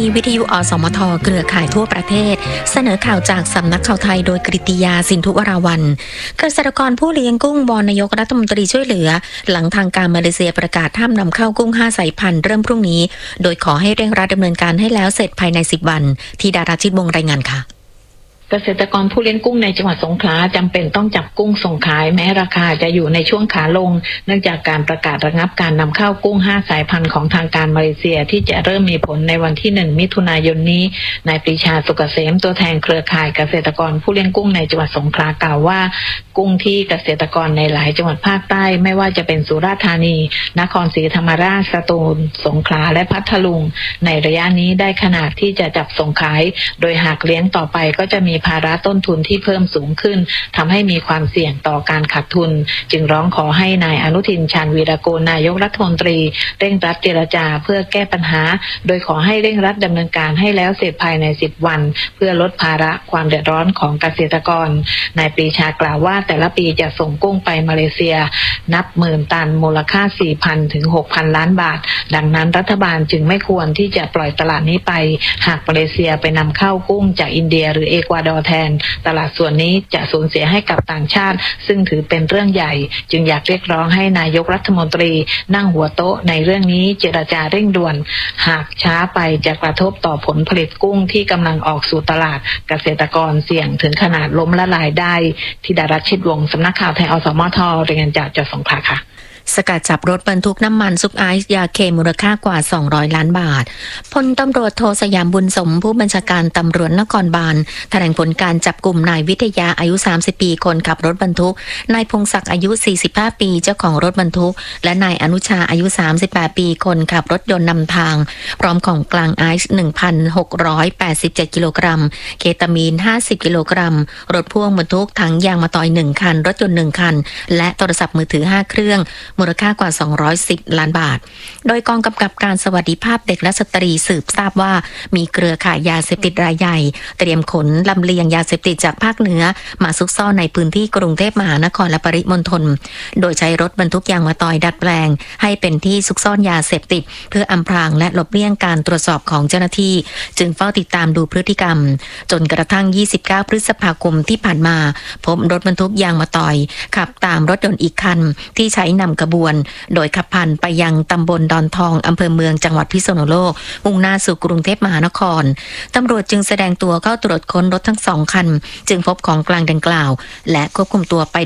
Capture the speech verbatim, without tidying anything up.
วิทยุอสมทเครือข่ายทั่วประเทศเสนอข่าวจากสำนักข่าวไทยโดยกฤติยาสินธุวราวัลย์เกษตรกรผู้เลี้ยงกุ้งวอนนายกรัฐมนตรีช่วยเหลือหลังทางการมาเลเซียประกาศห้ามนำเข้ากุ้งห้าสายพันธุ์เริ่มพรุ่งนี้โดยขอให้เร่งรัดดำเนินการให้แล้วเสร็จภายในสิบวันที่ดาราชิตวงศ์รายงานค่ะเกษตรกรผู้เลี้ยงกุ้งในจังหวัดสงขลาจำเป็นต้องจับกุ้งส่งขายแม้ราคาจะอยู่ในช่วงขาลงเนื่องจากการประกาศระงับการนำเข้ากุ้งห้าสายพันธุ์ของทางการมาเลเซียที่จะเริ่มมีผลในวันที่หนึ่งมิถุนายนนี้นายปรีชาสุกเกษมตัวแทนเครือข่ายเกษตรกรผู้เลี้ยงกุ้งในจังหวัดสงขลากล่าวว่ากุ้งที่เกษตรกรในหลายจังหวัดภาคใต้ไม่ว่าจะเป็นสุราษฎร์ธานีนครศรีธรรมราชสตูลสงขลาและพัทลุงในระยะนี้ได้ขนาดที่จะจับส่งขายโดยหากเลี้ยงต่อไปก็จะมีภาระต้นทุนที่เพิ่มสูงขึ้นทำให้มีความเสี่ยงต่อการขาดทุนจึงร้องขอให้นายอนุทินชาญวีรกูลนายกรัฐมนตรีเร่งรัดเจรจาเพื่อแก้ปัญหาโดยขอให้เร่งรัดดำเนินการให้แล้วเสร็จภายในสิบวันเพื่อลดภาระความเดือดร้อนของเกษตรกรนายปรีชากล่าวว่าแต่ละปีจะส่งกุ้งไปมาเลเซียนับหมื่นตันมูลค่า สี่พัน ถึง หกพัน ล้านบาทดังนั้นรัฐบาลจึงไม่ควรที่จะปล่อยตลาดนี้ไปหากมาเลเซียไปนำเข้ากุ้งจากอินเดียหรือเอกวาดอร์แทนตลาดส่วนนี้จะสูญเสียให้กับต่างชาติซึ่งถือเป็นเรื่องใหญ่จึงอยากเรียกร้องให้นายกรัฐมนตรีนั่งหัวโต๊ะในเรื่องนี้เจรจาเร่งด่วนหากช้าไปจะกระทบต่อผลผลิตกุ้งที่กำลังออกสู่ตลาดเกษตรกรเสี่ยงถึงขนาดล้มละลายได้ธิดารัชชิตวงศ์สำนักข่าวไทยอสมทรายงานจากจังหวัดสงขลาค่ะสกัดจับรถบรรทุกน้ำมันซุกไอซ์ยาเคมูลค่ากว่าสองร้อยล้านบาทพลตำรวจโทสยามบุญสมผู้บัญชาการตำรวจนครบาลแถลงผลการจับกลุ่มนายวิทยาอายุสามสิบปีคนขับรถบรรทุกนายพงศักดิ์อายุสี่สิบห้าปีเจ้าของรถบรรทุกและนายอนุชาอายุสามสิบแปดปีคนขับรถยนต์นำทางพร้อมของกลางไอซ์ หนึ่งพันหกร้อยแปดสิบเจ็ดกิโลกรัมเคตามีนห้าสิบกิโลกรัมรถพ่วงบรรทุกถังยางมะตอยหนึ่งคันรถยนต์หนึ่งคันและโทรศัพท์มือถือห้าเครื่องมูลค่ากว่าสองร้อยสิบล้านบาทโดยกองกำกับการสวัสดิภาพเด็กและสตรีสืบทราบว่ามีเครือข่ายยาเสพติดรายใหญ่เตรียมขนลำเลียงยาเสพติดจากภาคเหนือมาซุกซ่อนในพื้นที่กรุงเทพมหานครและปริมณฑลโดยใช้รถบรรทุกยางมะตอยดัดแปลงให้เป็นที่ซุกซ่อนยาเสพติดเพื่ออำพรางและหลบเลี่ยงการตรวจสอบของเจ้าหน้าที่จึงเฝ้าติดตามดูพฤติกรรมจนกระทั่งยี่สิบเก้าพฤษภาคมที่ผ่านมาพบรถบรรทุกยางมะตอยขับตามรถยนต์อีกคันที่ใช้นำขบวนโดยขับผ่านไปยังตำบลดอนทองอำเภอเมืองจังหวัดพิษณุโลกมุ่งหน้าสู่กรุงเทพมหานครตำรวจจึงแสดงตัวเข้าตรวจค้นรถทั้งสองคันจึงพบของกลางดังกล่าวและควบคุมตัวไป